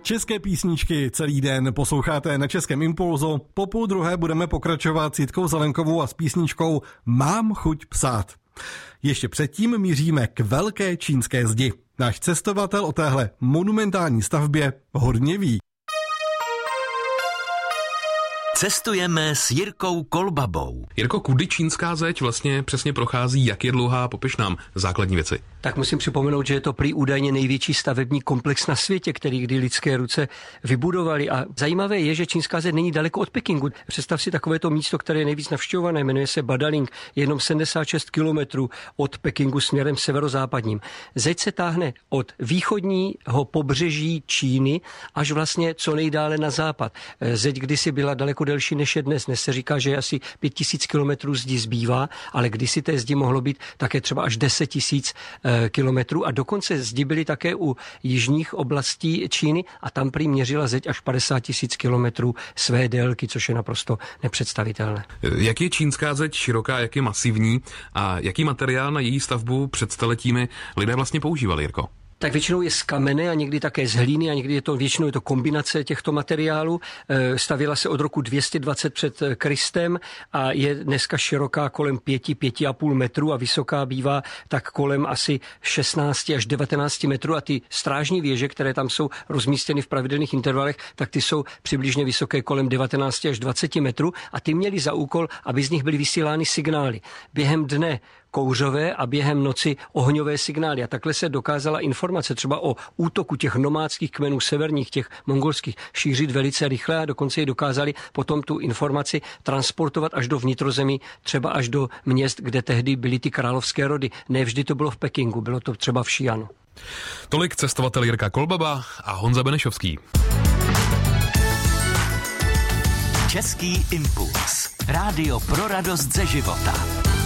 České písničky celý den posloucháte na Českém Impulzu. Po 12:30 budeme pokračovat s Jitkou Zelenkovou a s písničkou Mám chuť psát. Ještě předtím míříme k velké čínské zdi. Náš cestovatel o téhle monumentální stavbě hodně ví. Cestujeme s Jirkou Kolbabou. Jirko, kudy čínská zeď vlastně přesně prochází, jak je dlouhá, popiš nám základní věci. Tak musím připomenout, že je to prý údajně největší stavební komplex na světě, který kdy lidské ruce vybudovali. A zajímavé je, že čínská zeď není daleko od Pekingu. Představ si takovéto místo, které je nejvíc navštěvované, jmenuje se Badaling, je jenom 76 kilometrů od Pekingu směrem severozápadním. Zeď se táhne od východního pobřeží Číny až vlastně co nejdále na západ. Zeď kdysi byla daleko delší než je dnes. Dnes se říká, že asi 5000 kilometrů zdi zbývá, ale kdysi té zdi mohlo být také třeba až 10 000 kilometrů a dokonce zdi byly také u jižních oblastí Číny a tam prý měřila zeď až 50 000 kilometrů své délky, což je naprosto nepředstavitelné. Jak je čínská zeď široká, jak je masivní a jaký materiál na její stavbu před staletími lidé vlastně používali, Jirko? Tak většinou je z kamene a někdy také z hlíny a někdy většinou je to kombinace těchto materiálů. Stavěla se od roku 220 před Kristem a je dneska široká kolem 5,5 metrů a vysoká bývá tak kolem asi 16 až 19 metrů a ty strážní věže, které tam jsou rozmístěny v pravidelných intervalech, tak ty jsou přibližně vysoké kolem 19 až 20 metrů a ty měly za úkol, aby z nich byly vysílány signály. Během dne kouřové a během noci ohňové signály. A takhle se dokázala informace třeba o útoku těch nomádských kmenů severních, těch mongolských, šířit velice rychle a dokonce ji dokázali potom tu informaci transportovat až do vnitrozemí, třeba až do měst, kde tehdy byly ty královské rody. Ne vždy to bylo v Pekingu, bylo to třeba v Xi'anu. Tolik cestovatel Jirka Kolbaba a Honza Benešovský. Český impuls. Rádio pro radost ze života.